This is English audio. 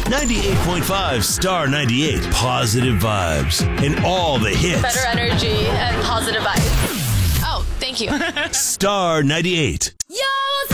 98.5 Star 98. Positive vibes and all the hits. Better energy and positive vibes. Oh, thank you. Star 98. Yo!